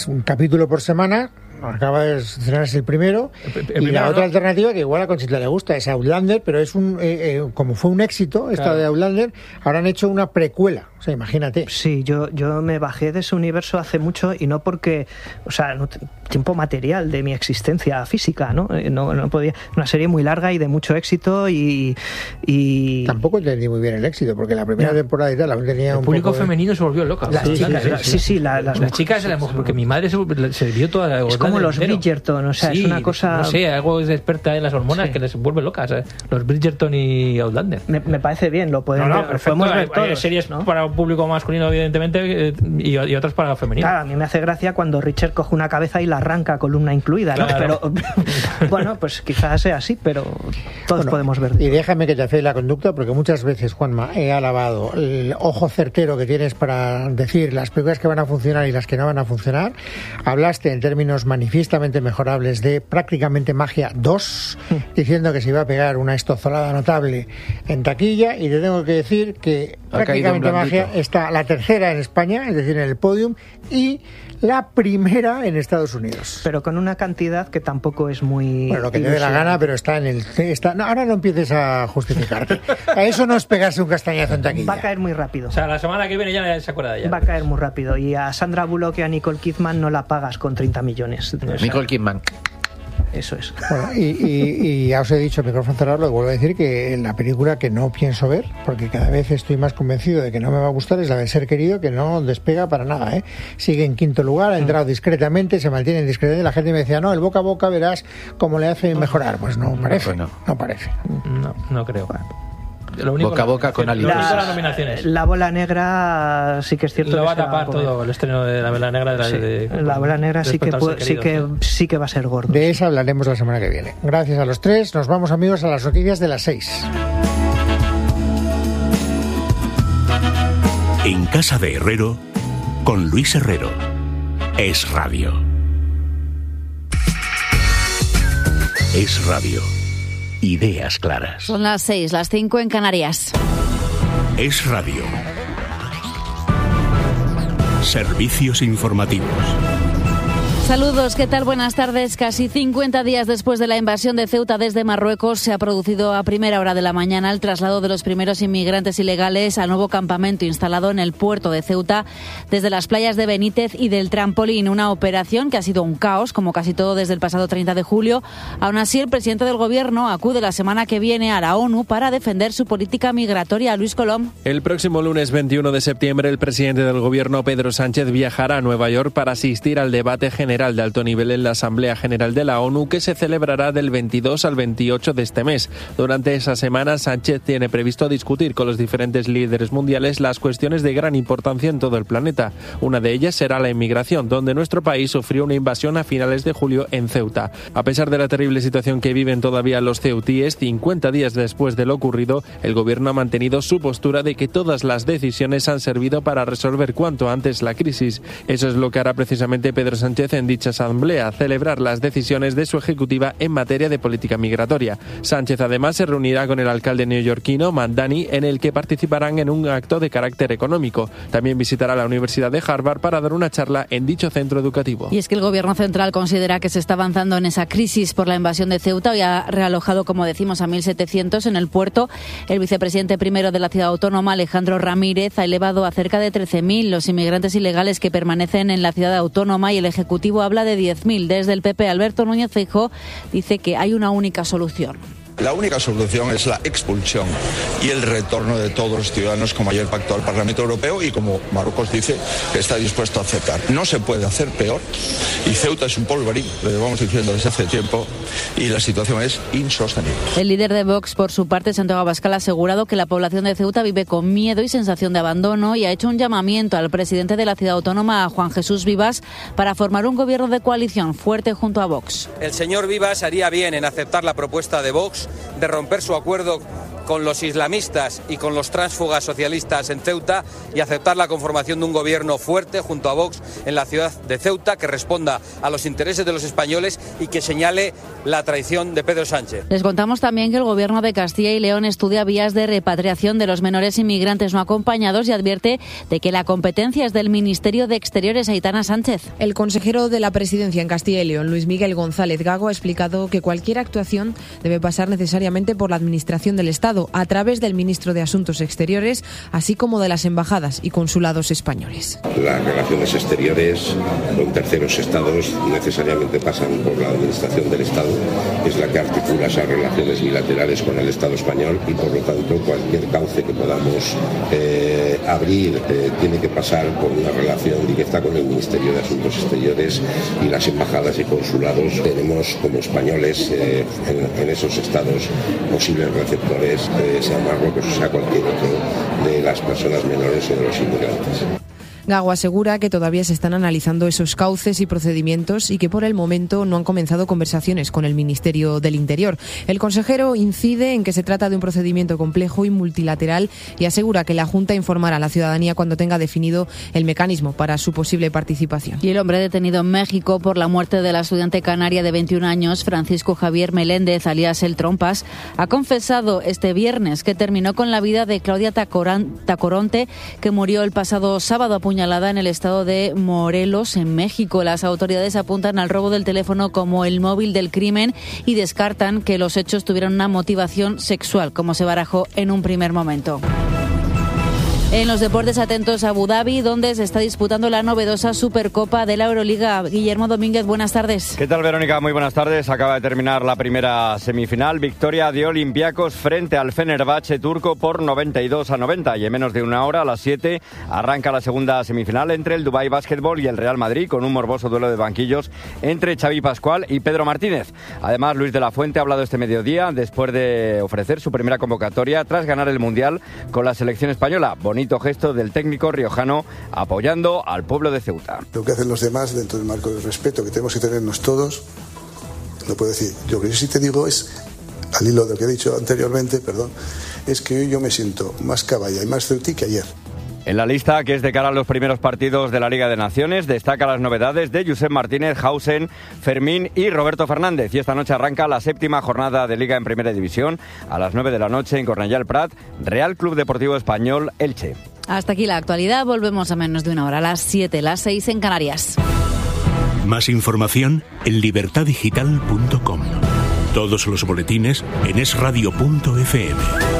es un capítulo por semana. Acaba de estrenarse el primero. Y la otra alternativa, que igual a Conchita le gusta, es Outlander, pero es como fue un éxito esta de Outlander, ahora han hecho una precuela. O sea, imagínate. Sí, yo me bajé de ese universo hace mucho, y no porque, o sea, no, tiempo material de mi existencia física, ¿no? No podía. Una serie muy larga y de mucho éxito y tampoco entendí muy bien el éxito, porque la primera temporada y tal aún tenía el público femenino se volvió loca. Las chicas, las chicas, porque mi madre se vio toda la. Es como los Bridgerton, o sea, es una cosa. No sé, algo es experta en las hormonas que les vuelve locas. Los Bridgerton y Outlander. Me parece bien, lo podemos ver. Perfecto. Hay series, ¿no?, para un público masculino, evidentemente, y otras para femenino. Claro, a mí me hace gracia cuando Richard coge una cabeza y la arranca, columna incluida, ¿no? Claro. Pero bueno, pues quizás sea así, pero todos podemos ver. Y déjame que te afee la conducta, porque muchas veces, Juanma, he alabado el ojo certero que tienes para decir las películas que van a funcionar y las que no van a funcionar. Hablaste en términos manifiestamente mejorables de Prácticamente Magia 2, diciendo que se iba a pegar una estozolada notable en taquilla, y te tengo que decir que Prácticamente Magia está la tercera en España, es decir, en el podium, y la primera en Estados Unidos. Pero con una cantidad que tampoco es muy... Bueno, lo que te dé la gana, pero está en el... No, ahora no empieces a justificarte. A eso no es pegarse un castañazo en taquilla. Va a caer muy rápido. O sea, la semana que viene ya se acuerda de ella. Va a caer muy rápido. Y a Sandra Bullock y a Nicole Kidman no la pagas con 30 millones. Nicole Kidman. Eso es. Bueno, y ya os he dicho, micrófono cerrado, lo vuelvo a decir, que la película que no pienso ver, porque cada vez estoy más convencido de que no me va a gustar, es la de Ser Querido, que no despega para nada, ¿eh? Sigue en quinto lugar, ha entrado discretamente, se mantiene discretamente. La gente me decía, no, el boca a boca verás cómo le hace mejorar. Pues no parece. No parece. No creo. Lo único, boca a boca con alitas. Las nominaciones. La Bola Negra sí que es cierto. Lo va a tapar todo el estreno de La Bola Negra. La Bola Negra sí que va a ser gordo. De esa hablaremos la semana que viene. Gracias a los tres. Nos vamos, amigos, a las noticias de las 6. En casa de Herrero, con Luis Herrero. Es Radio. Es Radio. Ideas claras. Son las 6, las 5 en Canarias. Es Radio. Servicios informativos. Saludos, ¿qué tal? Buenas tardes. Casi 50 días después de la invasión de Ceuta desde Marruecos, se ha producido a primera hora de la mañana el traslado de los primeros inmigrantes ilegales al nuevo campamento instalado en el puerto de Ceuta desde las playas de Benítez y del Trampolín. Una operación que ha sido un caos, como casi todo desde el pasado 30 de julio. Aún así, el presidente del Gobierno acude la semana que viene a la ONU para defender su política migratoria. Luis Colom. El próximo lunes 21 de septiembre, el presidente del Gobierno, Pedro Sánchez, viajará a Nueva York para asistir al debate general de alto nivel en la Asamblea General de la ONU, que se celebrará del 22 al 28 de este mes. Durante esa semana, Sánchez tiene previsto discutir con los diferentes líderes mundiales las cuestiones de gran importancia en todo el planeta. Una de ellas será la inmigración, donde nuestro país sufrió una invasión a finales de julio en Ceuta. A pesar de la terrible situación que viven todavía los ceutíes, 50 días después de lo ocurrido, el Gobierno ha mantenido su postura de que todas las decisiones han servido para resolver cuanto antes la crisis. Eso es lo que hará precisamente Pedro Sánchez en dicha asamblea, celebrar las decisiones de su ejecutiva en materia de política migratoria. Sánchez además se reunirá con el alcalde neoyorquino Mamdani, en el que participarán en un acto de carácter económico. También visitará la Universidad de Harvard para dar una charla en dicho centro educativo. Y es que el Gobierno central considera que se está avanzando en esa crisis por la invasión de Ceuta y ha realojado, como decimos, a 1.700 en el puerto. El vicepresidente primero de la ciudad autónoma, Alejandro Ramírez, ha elevado a cerca de 13.000 los inmigrantes ilegales que permanecen en la ciudad autónoma, y el Ejecutivo habla de 10.000. Desde el PP, Alberto Núñez Feijóo dice que hay una única solución. La única solución es la expulsión y el retorno de todos los ciudadanos, como ayer pactó el Parlamento Europeo y como Marruecos dice que está dispuesto a aceptar. No se puede hacer peor, y Ceuta es un polvorín, lo llevamos diciendo desde hace tiempo, y la situación es insostenible. El líder de Vox, por su parte, Santiago Abascal, ha asegurado que la población de Ceuta vive con miedo y sensación de abandono, y ha hecho un llamamiento al presidente de la ciudad autónoma, a Juan Jesús Vivas, para formar un gobierno de coalición fuerte junto a Vox. El señor Vivas haría bien en aceptar la propuesta de Vox de romper su acuerdo con los islamistas y con los tránsfugas socialistas en Ceuta y aceptar la conformación de un gobierno fuerte junto a Vox en la ciudad de Ceuta que responda a los intereses de los españoles y que señale la traición de Pedro Sánchez. Les contamos también que el gobierno de Castilla y León estudia vías de repatriación de los menores inmigrantes no acompañados y advierte de que la competencia es del Ministerio de Exteriores. Aitana Sánchez. El consejero de la Presidencia en Castilla y León, Luis Miguel González Gago, ha explicado que cualquier actuación debe pasar necesariamente por la Administración del Estado, a través del ministro de Asuntos Exteriores, así como de las embajadas y consulados españoles. Las relaciones exteriores con terceros estados necesariamente pasan por la Administración del Estado, es la que articula esas relaciones bilaterales con el Estado español y por lo tanto cualquier cauce que podamos abrir tiene que pasar por una relación directa con el Ministerio de Asuntos Exteriores y las embajadas y consulados. Tenemos como españoles en esos estados posibles receptores, sea Marruecos o sea cualquier otro de las personas menores o de los inmigrantes. Gago asegura que todavía se están analizando esos cauces y procedimientos y que por el momento no han comenzado conversaciones con el Ministerio del Interior. El consejero incide en que se trata de un procedimiento complejo y multilateral y asegura que la Junta informará a la ciudadanía cuando tenga definido el mecanismo para su posible participación. Y el hombre detenido en México por la muerte de la estudiante canaria de 21 años, Francisco Javier Meléndez, alias El Trompas, ha confesado este viernes que terminó con la vida de Claudia Tacoronte, que murió el pasado sábado apuñalada en el estado de Morelos, en México. Las autoridades apuntan al robo del teléfono como el móvil del crimen y descartan que los hechos tuvieran una motivación sexual, como se barajó en un primer momento. En los deportes, atentos a Abu Dhabi, donde se está disputando la novedosa Supercopa de la Euroliga. Guillermo Domínguez, buenas tardes. ¿Qué tal, Verónica? Muy buenas tardes. Acaba de terminar la primera semifinal. Victoria de Olympiacos frente al Fenerbahce turco por 92-90. Y en menos de una hora, a las 7, arranca la segunda semifinal entre el Dubái Basketball y el Real Madrid, con un morboso duelo de banquillos entre Xavi Pascual y Pedro Martínez. Además, Luis de la Fuente ha hablado este mediodía después de ofrecer su primera convocatoria tras ganar el Mundial con la selección española. Bonito gesto del técnico riojano apoyando al pueblo de Ceuta. Lo que hacen los demás dentro del marco del respeto que tenemos que tenernos todos, no puedo decir. Lo que yo sí te digo es, al hilo de lo que he dicho anteriormente, es que hoy yo me siento más caballa y más ceutí que ayer. En la lista, que es de cara a los primeros partidos de la Liga de Naciones, destaca las novedades de Josep Martínez, Hausen, Fermín y Roberto Fernández. Y esta noche arranca la 7ª jornada de Liga en Primera División. A las 9 de la noche en Cornellà el Prat, Real Club Deportivo Español Elche. Hasta aquí la actualidad. Volvemos a menos de una hora, a las 7, las 6 en Canarias. Más información en libertadigital.com. Todos los boletines en esradio.fm.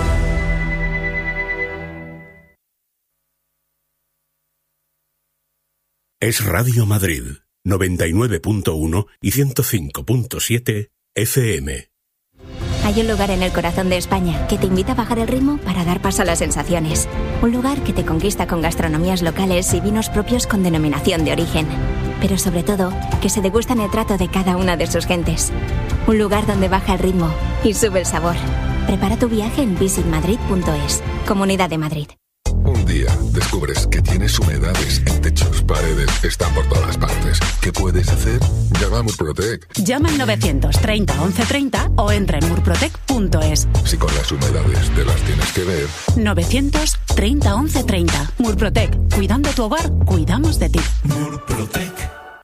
Es Radio Madrid, 99.1 y 105.7 FM. Hay un lugar en el corazón de España que te invita a bajar el ritmo para dar paso a las sensaciones. Un lugar que te conquista con gastronomías locales y vinos propios con denominación de origen. Pero sobre todo, que se degusta en el trato de cada una de sus gentes. Un lugar donde baja el ritmo y sube el sabor. Prepara tu viaje en visitmadrid.es. Comunidad de Madrid. Un día descubres que tienes humedades en techos, paredes, están por todas partes. ¿Qué puedes hacer? Llama a Murprotec. Llama al 930 1130 o entra en murprotec.es. Si con las humedades te las tienes que ver. 930 1130. Murprotec. Cuidando tu hogar, cuidamos de ti. Murprotec.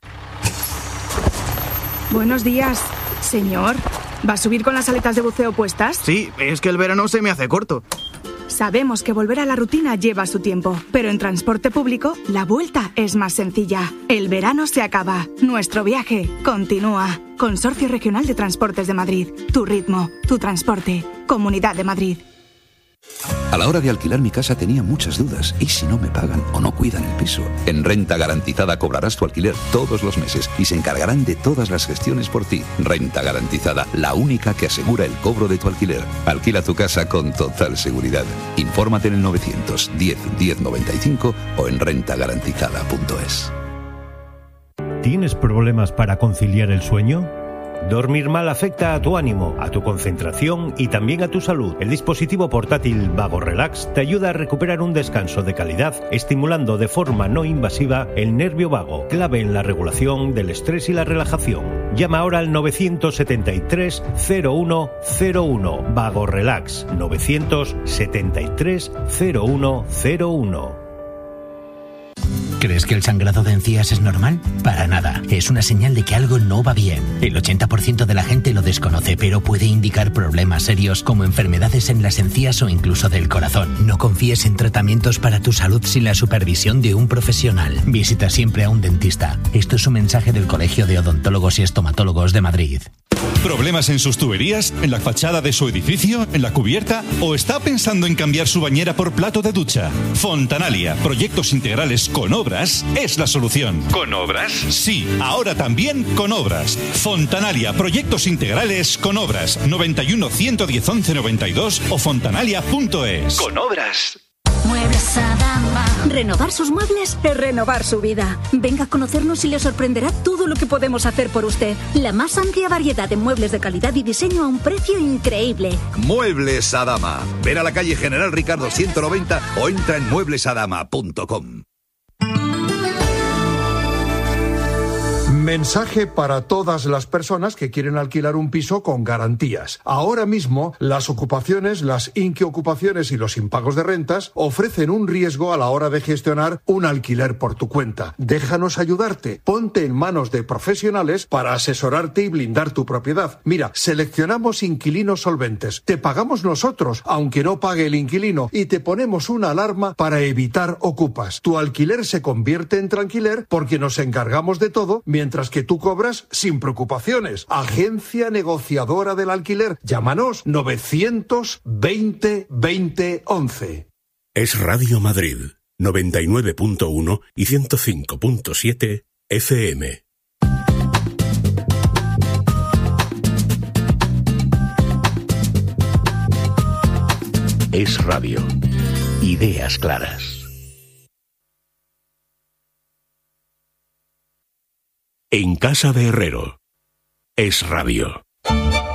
Buenos días, señor. ¿Va a subir con las aletas de buceo puestas? Sí, es que el verano se me hace corto. Sabemos que volver a la rutina lleva su tiempo, pero en transporte público la vuelta es más sencilla. El verano se acaba, nuestro viaje continúa. Consorcio Regional de Transportes de Madrid. Tu ritmo, tu transporte. Comunidad de Madrid. A la hora de alquilar mi casa tenía muchas dudas. ¿Y si no me pagan o no cuidan el piso? En Renta Garantizada cobrarás tu alquiler todos los meses y se encargarán de todas las gestiones por ti. Renta Garantizada, la única que asegura el cobro de tu alquiler. Alquila tu casa con total seguridad. Infórmate en el 910 1095 o en rentagarantizada.es. ¿Tienes problemas para conciliar el sueño? Dormir mal afecta a tu ánimo, a tu concentración y también a tu salud. El dispositivo portátil Vago Relax te ayuda a recuperar un descanso de calidad, estimulando de forma no invasiva el nervio vago, clave en la regulación del estrés y la relajación. Llama ahora al 973 0101. Vago Relax 973 0101. ¿Crees que el sangrado de encías es normal? Para nada. Es una señal de que algo no va bien. El 80% de la gente lo desconoce, pero puede indicar problemas serios como enfermedades en las encías o incluso del corazón. No confíes en tratamientos para tu salud sin la supervisión de un profesional. Visita siempre a un dentista. Esto es un mensaje del Colegio de Odontólogos y Estomatólogos de Madrid. ¿Problemas en sus tuberías? ¿En la fachada de su edificio? ¿En la cubierta? ¿O está pensando en cambiar su bañera por plato de ducha? Fontanalia, proyectos integrales con obras, es la solución. ¿Con obras? Sí, ahora también con obras. Fontanalia, proyectos integrales con obras. 91 110 11 92 o fontanalia.es. Con obras. Muebles Adama. Renovar sus muebles es renovar su vida. Venga a conocernos y le sorprenderá todo lo que podemos hacer por usted. La más amplia variedad de muebles de calidad y diseño a un precio increíble. Muebles Adama. Ven a la calle General Ricardo 190 o entra en mueblesadama.com. Mensaje para todas las personas que quieren alquilar un piso con garantías. Ahora mismo, las ocupaciones, las inquiocupaciones y los impagos de rentas ofrecen un riesgo a la hora de gestionar un alquiler por tu cuenta. Déjanos ayudarte. Ponte en manos de profesionales para asesorarte y blindar tu propiedad. Mira, seleccionamos inquilinos solventes. Te pagamos nosotros, aunque no pague el inquilino, y te ponemos una alarma para evitar ocupas. Tu alquiler se convierte en tranquiler porque nos encargamos de todo, mientras que tú cobras sin preocupaciones. Agencia negociadora del alquiler. Llámanos 920 20 11. Es Radio Madrid, 99.1 y 105.7 FM. Es Radio. Ideas claras. En casa de Herrero. Es Radio.